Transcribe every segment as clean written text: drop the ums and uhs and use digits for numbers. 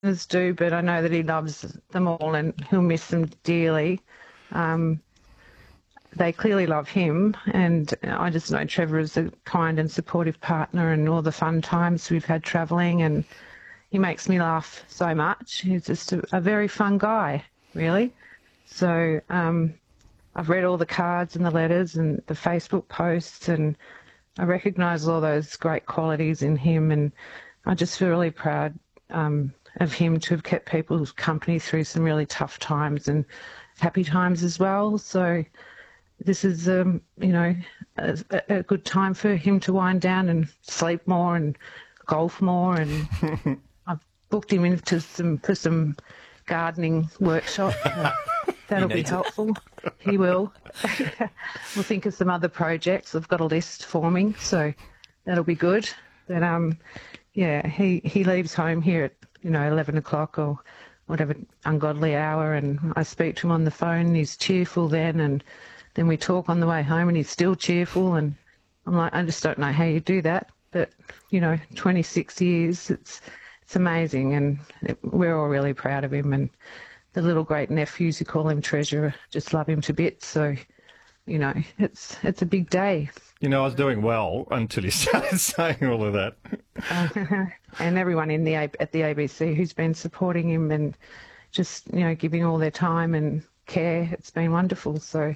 do, but I know that he loves them all and he'll miss them dearly. They clearly love him, and I just know Trevor is a kind and supportive partner, and all the fun times we've had travelling, and he makes me laugh so much. He's just a very fun guy, really. So I've read all the cards and the letters and the Facebook posts, and I recognise all those great qualities in him, and I just feel really proud of him to have kept people's company through some really tough times and happy times as well. So this is, a good time for him to wind down and sleep more and golf more. And I've booked him into some gardening workshop. That'll be helpful. He will. We'll think of some other projects. I've got a list forming, so that'll be good. But he leaves home here at 11 o'clock or whatever ungodly hour, and I speak to him on the phone. And he's cheerful then, and then we talk on the way home, and he's still cheerful. And I'm like, I just don't know how you do that. But 26 years, it's amazing, and we're all really proud of him. And the little great nephews who call him Treasure just love him to bits. So, it's a big day. I was doing well until you started saying all of that. And everyone at the ABC who's been supporting him and just, giving all their time and care. It's been wonderful. So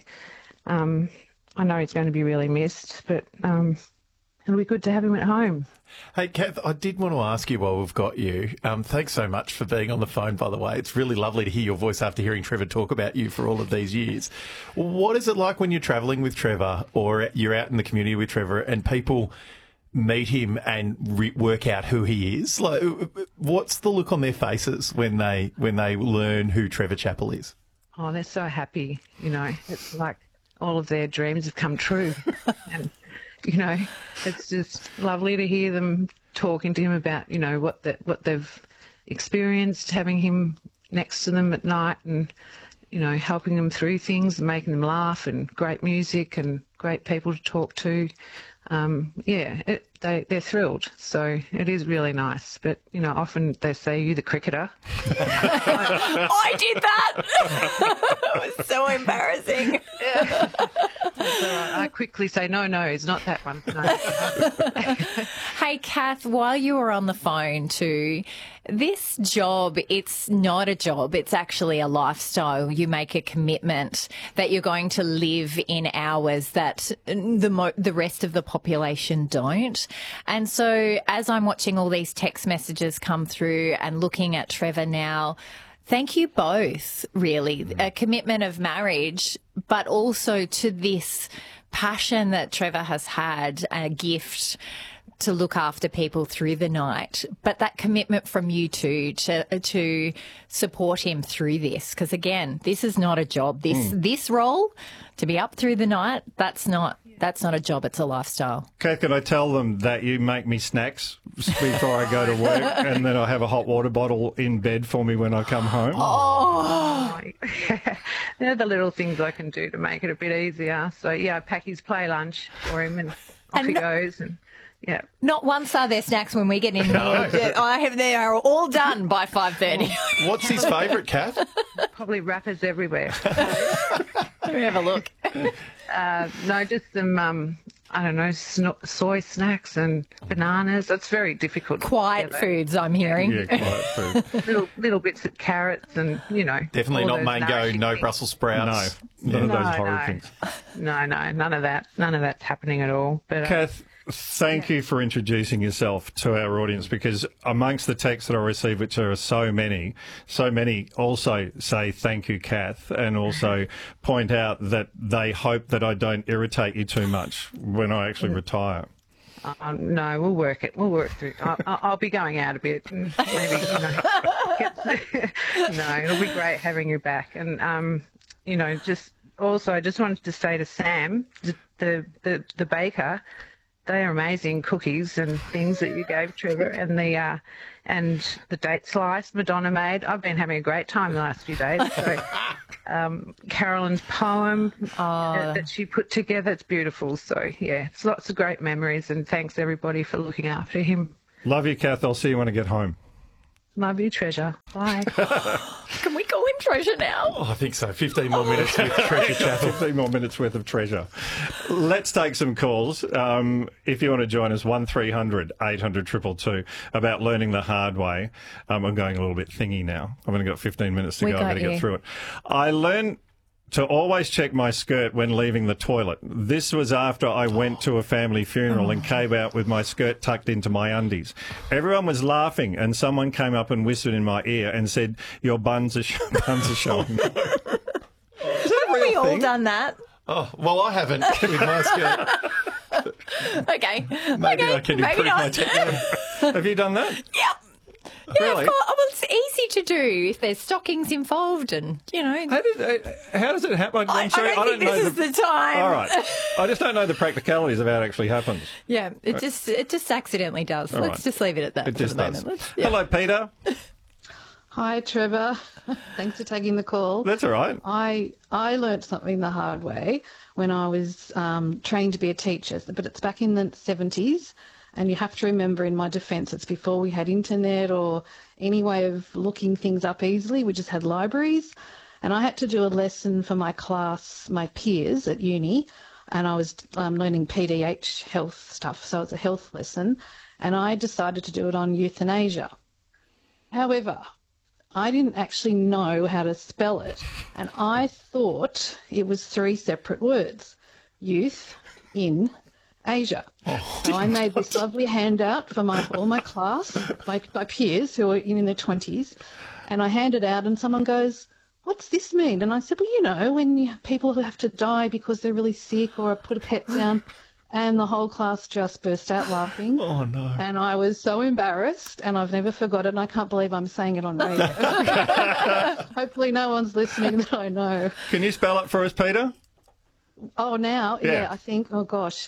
I know he's going to be really missed, but it'll be good to have him at home. Hey, Kath, I did want to ask you while we've got you. Thanks so much for being on the phone, by the way. It's really lovely to hear your voice after hearing Trevor talk about you for all of these years. What is it like when you're travelling with Trevor or you're out in the community with Trevor and people meet him and work out who he is? Like, what's the look on their faces when they learn who Trevor Chappell is? Oh, they're so happy. It's like all of their dreams have come true. And it's just lovely to hear them talking to him about, what they've experienced, having him next to them at night and, helping them through things and making them laugh, and great music and great people to talk to. They're thrilled. So it is really nice. But, often they say, "You the cricketer." I did that. It was so embarrassing. Yeah. So I quickly say, no, it's not that one. No. Hey, Kath, while you were on the phone too, this job, it's not a job. It's actually a lifestyle. You make a commitment that you're going to live in hours that the rest of the population don't. And so as I'm watching all these text messages come through and looking at Trevor now, thank you both, really. A commitment of marriage, but also to this passion that Trevor has had, a gift to look after people through the night, but that commitment from you two to support him through this. Because again, this is not a job. This role, to be up through the night, that's not a job. It's a lifestyle. Kath, can I tell them that you make me snacks before I go to work, and then I have a hot water bottle in bed for me when I come home? Oh, they're the little things I can do to make it a bit easier. So I pack his play lunch for him, and off he goes. And yeah. Not once are there snacks when we get in there. They are all done by 5:30. What's his favourite, Kath? Probably wrappers everywhere. Let me have a look. No, just some, soy snacks and bananas. It's very difficult. Quiet foods, I'm hearing. Yeah, quiet food. little bits of carrots and, Definitely not mango, no things. Brussels sprouts. No, none of those horrid things. No, none of that. None of that's happening at all. But Kath, thank you for introducing yourself to our audience, because amongst the texts that I receive, which are so many also say thank you, Kath, and also point out that they hope that I don't irritate you too much when I actually retire. No, we'll work it. We'll work through. I'll be going out a bit. And maybe, no, it'll be great having you back. And, just also, I just wanted to say to Sam, the baker, they are amazing cookies and things that you gave Trevor, and the date slice Madonna made. I've been having a great time the last few days. So, Carolyn's poem that she put together, it's beautiful. So it's lots of great memories, and thanks everybody for looking after him. Love you, Kath. I'll see you when I get home. Love you, Treasure. Bye. Can we call him Treasure now? Oh, I think so. 15 more minutes with Treasure Chat. 15 more minutes worth of treasure. Let's take some calls. If you want to join us, 1300 800 222 about learning the hard way. I'm going a little bit thingy now. I've only got 15 minutes to go. I've got to get through it. I learned to always check my skirt when leaving the toilet. This was after I went to a family funeral and came out with my skirt tucked into my undies. Everyone was laughing and someone came up and whispered in my ear and said, your buns are showing. Haven't we all done that? Oh, well, I haven't with my skirt. Okay. Maybe okay. I can Maybe improve my not. technique. Have you done that? Yep. Yeah, Really? of course. Well, it's easy to do if there's stockings involved and, you know. How does it happen? I don't think this is the time. All right. I just don't know the practicalities of how it actually happens. Yeah, it just accidentally does. All Let's right. just leave it at that It for just the does. moment. Hello, Peter. Hi, Trevor. Thanks for taking the call. That's all right. I learnt something the hard way when I was trained to be a teacher, but it's back in the 70s. And you have to remember, in my defence, it's before we had internet or any way of looking things up easily. We just had libraries. And I had to do a lesson for my class, my peers at uni, and I was learning PDH health stuff, so it's a health lesson. And I decided to do it on euthanasia. However, I didn't actually know how to spell it, and I thought it was 3 separate words: youth, in, Asia. So I made this lovely handout for all my class, my peers who are in their 20s, and I handed out, and someone goes, what's this mean? And I said, well, you know, when people who have to die because they're really sick or put a pet down, and the whole class just burst out laughing. Oh, no. And I was so embarrassed, and I've never forgotten. I can't believe I'm saying it on radio. Hopefully no one's listening that I know. Can you spell it for us, Peter? Oh, now? Yeah, I think, oh, gosh.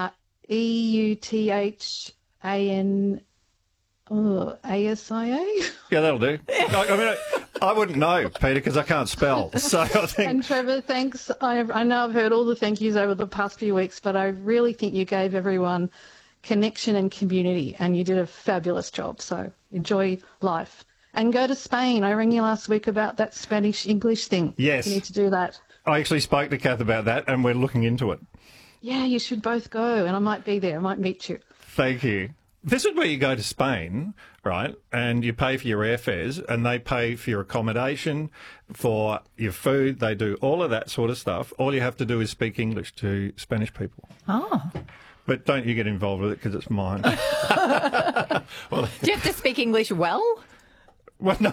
EUTHAN ASIA. Yeah, that'll do. I wouldn't know, Peter, because I can't spell. So I think. And Trevor, thanks. I know I've heard all the thank yous over the past few weeks, but I really think you gave everyone connection and community, and you did a fabulous job. So enjoy life. And go to Spain. I rang you last week about that Spanish-English thing. Yes. You need to do that. I actually spoke to Kath about that, and we're looking into it. Yeah, you should both go, and I might be there. I might meet you. Thank you. This is where you go to Spain, right, and you pay for your airfares, and they pay for your accommodation, for your food. They do all of that sort of stuff. All you have to do is speak English to Spanish people. Oh. But don't you get involved with it because it's mine. Do you have to speak English well? Well, no.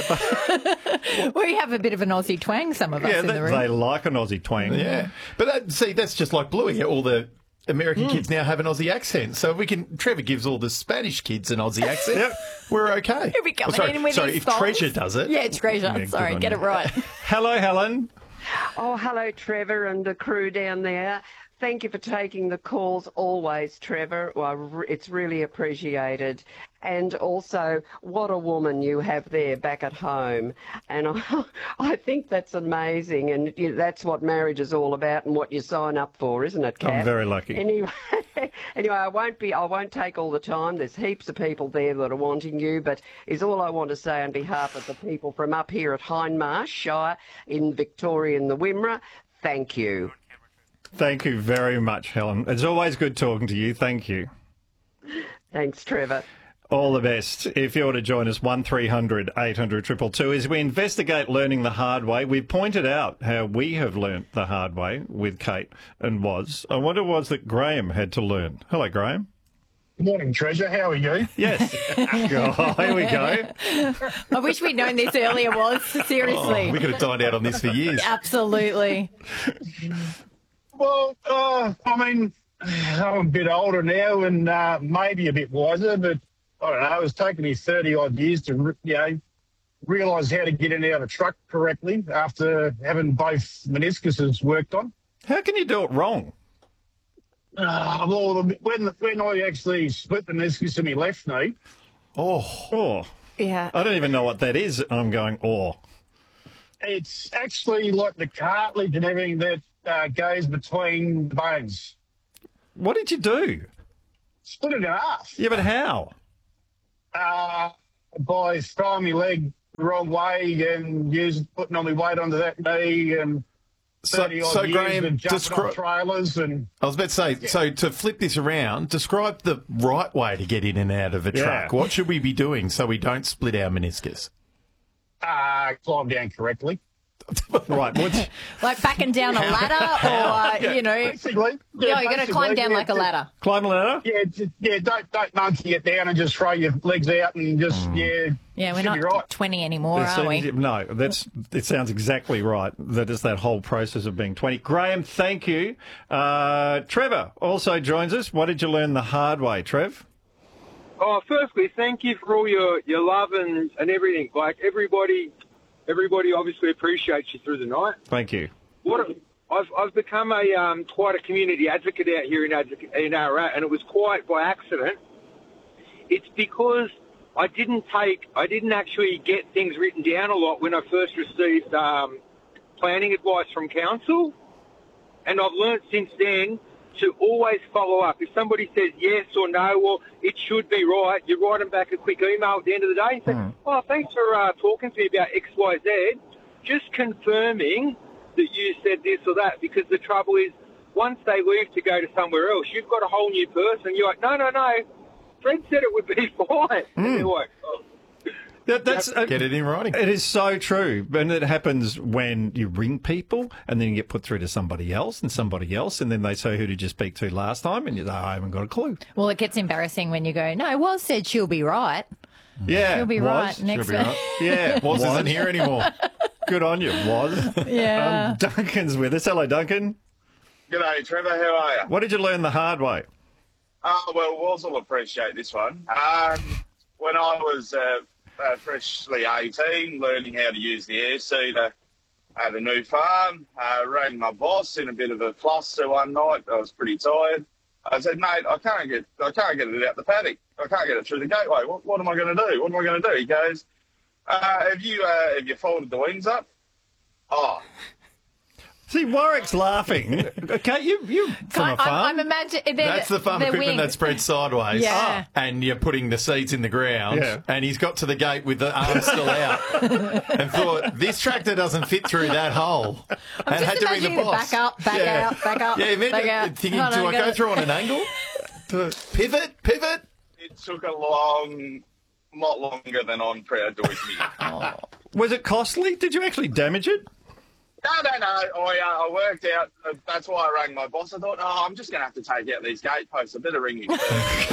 We have a bit of an Aussie twang, some of us in the room. They like an Aussie twang. Yeah. But that's just like Bluey. All the American kids now have an Aussie accent. So Trevor gives all the Spanish kids an Aussie accent. Yep. We're okay. He'll be coming in with his if thongs. Treasure does it. Yeah, Treasure. Yeah, Sorry, good get on it you. right. Hello, Helen. Oh, hello, Trevor and the crew down there. Thank you for taking the calls always, Trevor. Well, it's really appreciated. And also, what a woman you have there back at home. And I think that's amazing. And that's what marriage is all about and what you sign up for, isn't it, Kath? I'm very lucky. Anyway, I won't take all the time. There's heaps of people there that are wanting you, but is all I want to say on behalf of the people from up here at Hindmarsh Shire in Victoria and the Wimmera, thank you. Thank you very much, Helen. It's always good talking to you. Thank you. Thanks, Trevor. All the best. If you want to join us, 1300 800 222, as we investigate learning the hard way. We've pointed out how we have learnt the hard way with Kate and Woz. I wonder what it was that Graham had to learn. Hello, Graham. Good morning, Treasure. How are you? Yes. Oh, here we go. I wish we'd known this earlier, Was. Seriously. Oh, we could have dined out on this for years. Absolutely. Well, I'm a bit older now and maybe a bit wiser, but I don't know. It's taken me 30-odd years to, realise how to get in and out of a truck correctly after having both meniscuses worked on. How can you do it wrong? Well, when I actually split the meniscus in my left knee, Oh, Yeah. I don't even know what that is. I'm going, it's actually like the cartilage and everything that goes between the bones. What did you do? Split it in half. Yeah, but how? by throwing my leg the wrong way and putting all my weight onto that knee and 30 odd years Graham, of jumping on trailers. And I was about to say, so to flip this around, describe the right way to get in and out of a truck. What should we be doing so we don't split our meniscus? Climb down correctly. Right. Like backing down a ladder, or Basically. you're going to climb down like a ladder. Climb a ladder? Don't monkey it down and just throw your legs out and just, Yeah, we're not right. 20 anymore, are we? No, it sounds exactly right. That is that whole process of being 20. Graham, thank you. Trevor also joins us. What did you learn the hard way, Trev? Oh, firstly, thank you for all your love and everything. Like, everybody obviously appreciates you through the night. Thank you. I've become quite a community advocate out here in Ararat, and it was quite by accident. It's because I didn't actually get things written down a lot when I first received planning advice from council, and I've learnt since then to always follow up. If somebody says yes or no, or it should be right, you write them back a quick email at the end of the day and say, oh, thanks for talking to me about X, Y, Z. Just confirming that you said this or that, because the trouble is, once they leave to go to somewhere else, you've got a whole new person. You're like, no. Fred said it would be fine. And they're like, oh. Get it in writing. It is so true. And it happens when you ring people and then you get put through to somebody else, and then they say, who did you speak to last time? And you say, I haven't got a clue. Well, it gets embarrassing when you go, no, Was said she'll be right. Yeah. She'll be right next week. Yeah. Was isn't here anymore. Good on you, Was. Yeah. Duncan's with us. Hello, Duncan. G'day, Trevor. How are you? What did you learn the hard way? Well, Woz will appreciate this one. When I was freshly 18, learning how to use the air seeder at a new farm, rang my boss in a bit of a fluster one night. I was pretty tired. I said, mate, I can't get it out the paddock. I can't get it through the gateway. What am I going to do? What am I going to do? He goes, have you folded the wings up? Oh. See, Warwick's laughing. Okay, you from a farm. I'm imagining that's the farm equipment that spreads sideways. Yeah. And you're putting the seeds in the ground. Yeah. And he's got to the gate with the arms still out and thought, this tractor doesn't fit through that hole. I'm just imagining the boss. Back up. Yeah, imagine thinking, do I go through on an angle? Pivot? It took a lot longer than I'm proud to admit. Was it costly? Did you actually damage it? No. I worked out. That's why I rang my boss. I thought, I'm just going to have to take out these gate posts. I better ring him first.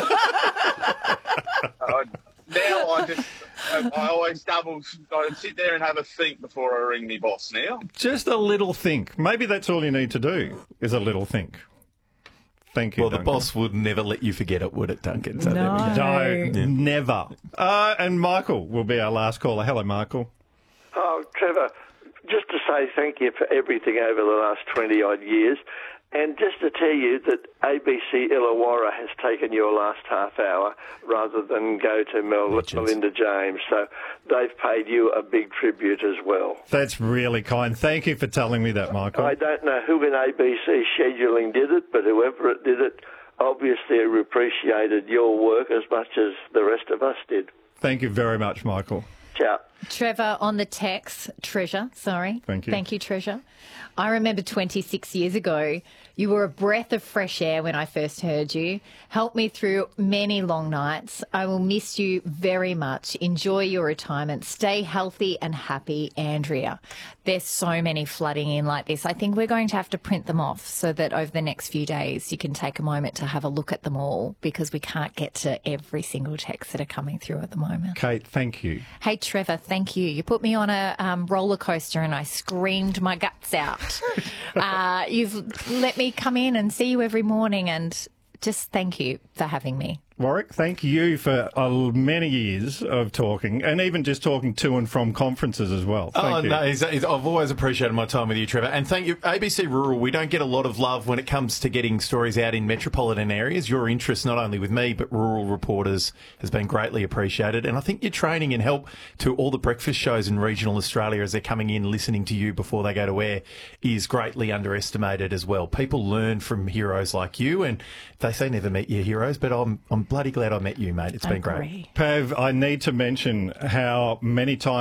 Now I always I sit there and have a think before I ring my boss now. Just a little think. Maybe that's all you need to do, is a little think. Thank you, Well, Duncan. the boss would never let you forget it, would it, Duncan? So No. there we go. No, never. And Michael will be our last caller. Hello, Michael. Oh, Trevor, just to say thank you for everything over the last 20-odd years, and just to tell you that ABC Illawarra has taken your last half hour rather than go to Melinda James, so they've paid you a big tribute as well. That's really kind. Thank you for telling me that, Michael. I don't know who in ABC scheduling did it, but whoever it did it obviously appreciated your work as much as the rest of us did. Thank you very much, Michael. Ciao. Trevor on the text, Treasure, sorry. Thank you. Thank you, Treasure. I remember 26 years ago, you were a breath of fresh air when I first heard you. Helped me through many long nights. I will miss you very much. Enjoy your retirement. Stay healthy and happy, Andrea. There's so many flooding in like this. I think we're going to have to print them off so that over the next few days you can take a moment to have a look at them all, because we can't get to every single text that are coming through at the moment. Kate, thank you. Hey, Trevor, thank you. You put me on a roller coaster and I screamed my guts out. You've let me come in and see you every morning, and just thank you for having me. Warwick, thank you for many years of talking, and even just talking to and from conferences as well. Thank you. No, I've always appreciated my time with you, Trevor. And thank you. ABC Rural, we don't get a lot of love when it comes to getting stories out in metropolitan areas. Your interest, not only with me, but rural reporters, has been greatly appreciated. And I think your training and help to all the breakfast shows in regional Australia as they're coming in, listening to you before they go to air, is greatly underestimated as well. People learn from heroes like you, and they say never meet your heroes, but I'm bloody glad I met you, mate. It's been great. Agree. Pav, I need to mention how many times